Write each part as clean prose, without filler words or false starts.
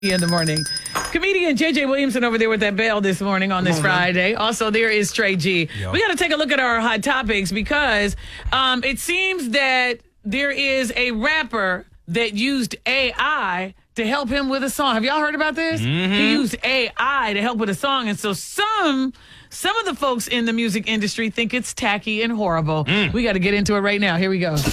In the morning. Comedian J.J. Williamson over there with that bell this morning on this Friday. Also, there is Trey G. Yo. We got to take a look at our hot topics because it seems that there is a rapper that used AI to help him with a song. Have y'all heard about this? He used AI to help with a song. And so some of the folks in the music industry think it's tacky and horrible. We got to get into it right now. Here we go.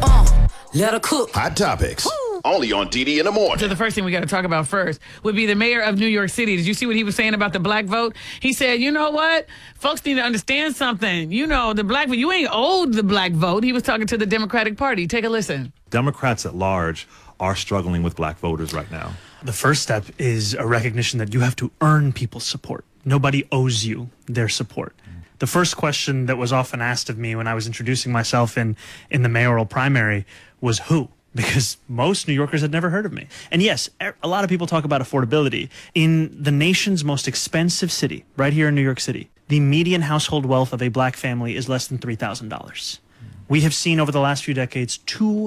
Let her cook. Hot topics. Only on DD in the morning. So the first thing we got to talk about first would be the mayor of New York City. Did you see what he was saying about the black vote? He said, you know what? Folks need to understand something. You know, the black vote, you ain't owed the black vote. He was talking to the Democratic Party. Take a listen. Democrats at large are struggling with black voters right now. The first step is a recognition that you have to earn people's support. Nobody owes you their support. The first question that was often asked of me when I was introducing myself in the mayoral primary was who? Because most New Yorkers had never heard of me. And yes, a lot of people talk about affordability. In the nation's most expensive city, right here in New York City, the median household wealth of a black family is less than $3,000. We have seen over the last few decades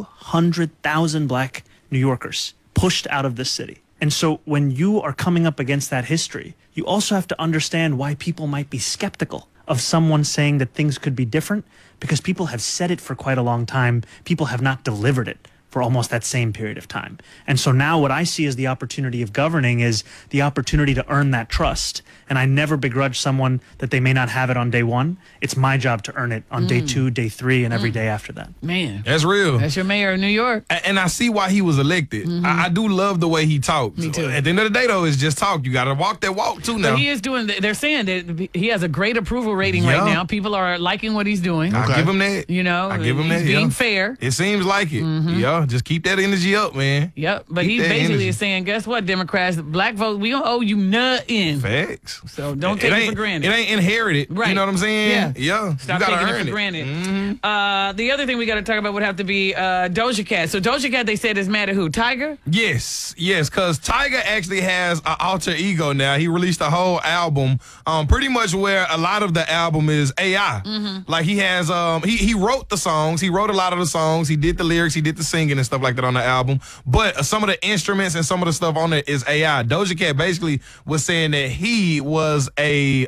200,000 black New Yorkers pushed out of this city. And so when you are coming up against that history, you also have to understand why people might be skeptical of someone saying that things could be different, because people have said it for quite a long time. People have not delivered it for almost that same period of time. And so now what I see as the opportunity of governing is the opportunity to earn that trust. And I never begrudge someone that they may not have it on day one. It's my job to earn it on day 2, day 3, and every day after that. Man. That's real. That's your mayor of New York. And I see why he was elected. I do love the way he talks. Me too. At the end of the day, though, it's just talk. You got to walk that walk, too, now. But he is doing, they're saying that he has a great approval rating right now. People are liking what he's doing. I give him that. You know, I give him he's that. being fair. It seems like it. Yeah, just keep that energy up, man. Yep. But Keep he that basically energy. is saying, guess what, Democrats, black vote, we don't owe you nothing. Facts. So don't take it for granted. It ain't inherited. Right. You know what I'm saying? Yeah. Stop you gotta taking it earn for granted. The other thing we got to talk about would have to be Doja Cat. So Doja Cat, they said, is mad at who? Tiger? Yes, because Tiger actually has an alter ego now. He released a whole album, pretty much where a lot of the album is AI. Like he has, he wrote the songs. He wrote a lot of the songs. He did the lyrics. He did the singing and stuff like that on the album. But some of the instruments and some of the stuff on it is AI. Doja Cat basically was saying that he was a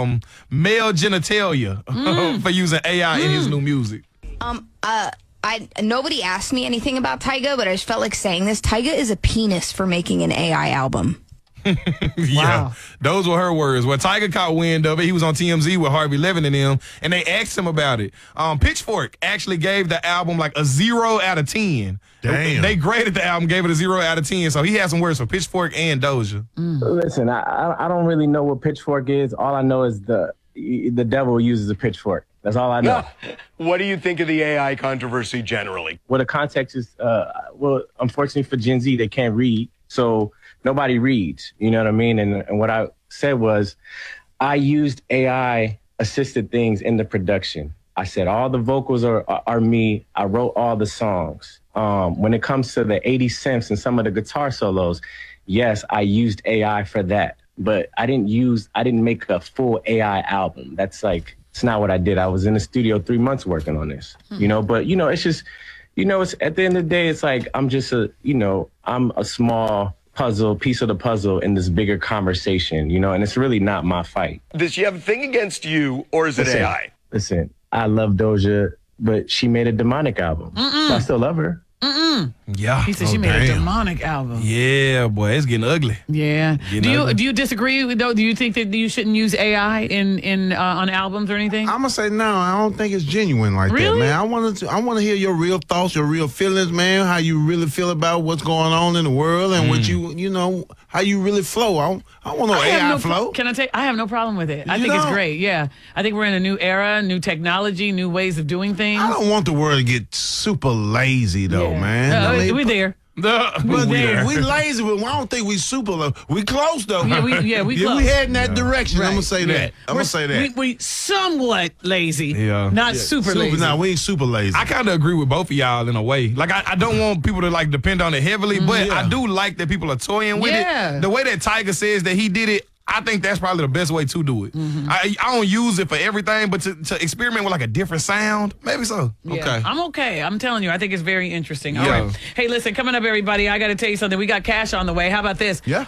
male genitalia for using AI in his new music. Nobody asked me anything about Tyga, but I just felt like saying this. Tyga is a penis for making an AI album. Yeah, those were her words. Well, Tiger caught wind of it. He was on TMZ with Harvey Levin and them, and they asked him about it. Pitchfork actually gave the album like a 0 out of 10. Damn. They graded the album, gave it a 0 out of 10. So he has some words for Pitchfork and Doja. Listen, I don't really know what Pitchfork is. All I know is the devil uses a pitchfork. That's all I know. What do you think of the AI controversy generally? Well, the context is, well, unfortunately for Gen Z, they can't read. So nobody reads, you know what I mean? And what I said was I used AI-assisted things in the production. I said all the vocals are me. I wrote all the songs. When it comes to the 80 cents and some of the guitar solos, yes, I used AI for that. But I didn't make a full AI album. That's like, it's not what I did. I was in the studio 3 months working on this, you know, but it's just, it's at the end of the day, it's like, I'm just I'm a small piece of the puzzle in this bigger conversation, and it's really not my fight. Does she have a thing against you, or is it AI? Listen, I love Doja, but she made a demonic album. So I still love her. Yeah. He said she made a demonic album. Yeah, boy, it's getting ugly. Yeah. Ugly. Do you disagree though? Do you think that you shouldn't use AI in on albums or anything? I'm gonna say no. I don't think it's genuine like that, man. I want to hear your real thoughts, your real feelings, man. How you really feel about what's going on in the world and what how you really flow. I don't want no AI flow. Can I tell you, I have no problem with it. I think it's great. Yeah, I think we're in a new era, new technology, new ways of doing things. I don't want the world to get super lazy though, man. We're there. We lazy, but I don't think we super. We close though. Yeah, we close. We head in that direction. Right. I'm gonna say that. I'm gonna say that. We somewhat lazy. Not super lazy. No, we ain't super lazy. I kind of agree with both of y'all in a way. Like, I don't want people to, like, depend on it heavily, but I do like that people are toying with it. The way that Tiger says that he did it, I think that's probably the best way to do it. I don't use it for everything, but to experiment with like a different sound, maybe so. Yeah, Okay. I'm okay. I'm telling you, I think it's very interesting. All Yeah. right. Hey, listen, coming up, everybody, I got to tell you something. We got Cash on the way. How about this? Yeah.